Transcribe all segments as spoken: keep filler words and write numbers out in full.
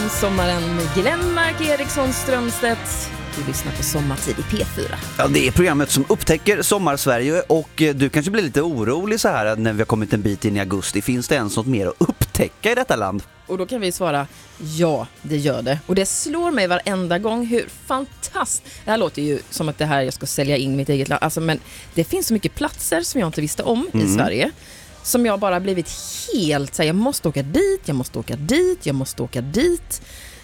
sommaren. Glenmark Eriksson Strömstedt. Du lyssnar på Sommartid i P fyra. Ja, det är programmet som upptäcker Sommarsverige, och du kanske blir lite orolig så här när vi har kommit en bit in i augusti. Finns det ens något mer att upptäcka i detta land? Och då kan vi svara, ja, det gör det. Och det slår mig varenda gång hur fantastiskt. Det här låter ju som att det här jag ska sälja in mitt eget land. Alltså, men det finns så mycket platser som jag inte visste om mm. i Sverige. Som jag bara blivit helt så här, jag måste åka dit, jag måste åka dit, jag måste åka dit.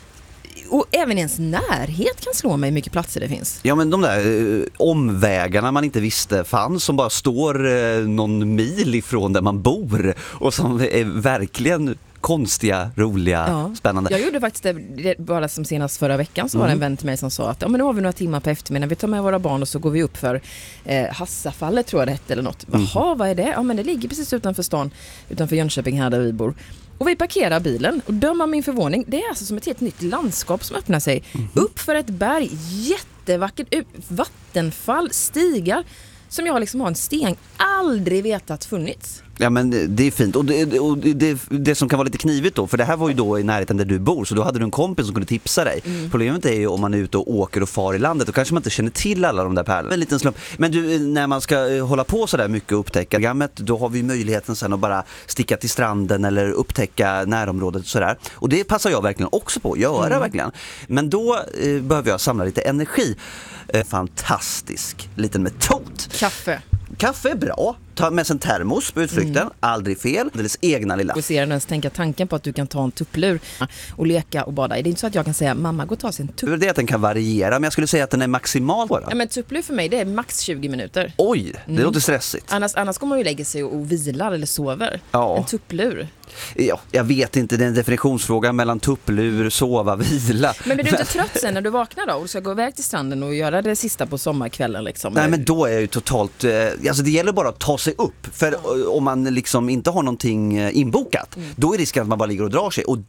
Och även ens närhet kan slå mig hur mycket platser det finns. Ja, men de där eh, omvägarna man inte visste fanns, som bara står eh, någon mil ifrån där man bor och som är verkligen konstiga, roliga, ja. Spännande. Jag gjorde faktiskt det bara som senast förra veckan, så mm. var det en vän till mig som sa att ja, men nu har vi några timmar på eftermiddagen, vi tar med våra barn och så går vi upp för eh, Hassafallet, tror jag det hette eller något. Mm. Jaha, vad är det? Ja, men det ligger precis utanför stan, utanför Jönköping här där vi bor. Och vi parkerar bilen och dömer min förvåning. Det är alltså som ett helt nytt landskap som öppnar sig. Mm. Upp för ett berg, jättevackert, vattenfall, stigar som jag liksom har en sten aldrig vetat funnits. Ja, men det är fint. Och, det, och det, det som kan vara lite knivigt då, för det här var ju då i närheten där du bor, så då hade du en kompis som kunde tipsa dig. Mm. Problemet är ju om man är ute och åker och far i landet, då kanske man inte känner till alla de där pärlorna. En liten slump. Men du, när man ska hålla på så där mycket och upptäcka programmet, då har vi möjligheten sen att bara sticka till stranden eller upptäcka närområdet och sådär. Och det passar jag verkligen också på att göra, mm. verkligen. Men då eh, behöver jag samla lite energi. Eh, fantastisk liten metod. Kaffe. Kaffe är bra. Ta med sig en termos på utflykten. Mm. Aldrig fel. Det är egna lilla. Och ser den ens tänka tanken på att du kan ta en tupplur och leka och bada. Det är inte så att jag kan säga, mamma, gå och ta sig en tupplur. Det är att den kan variera, men jag skulle säga att den är maximal bara. Ja, men tupplur för mig, det är max tjugo minuter. Oj, det mm. låter stressigt. Annars, annars kommer man ju lägga sig och, och vilar eller sover. Ja. En tupplur. Ja, jag vet inte, det är en definitionsfråga mellan tupplur, sova, vila. Men blir du inte trött sen när du vaknar då och du ska gå iväg till stranden och göra det sista på sommarkvällen liksom? Nej, men då är jag ju totalt, alltså det gäller bara att ta sig upp. För om man liksom inte har någonting inbokat, mm. då är risken att man bara ligger och drar sig. Och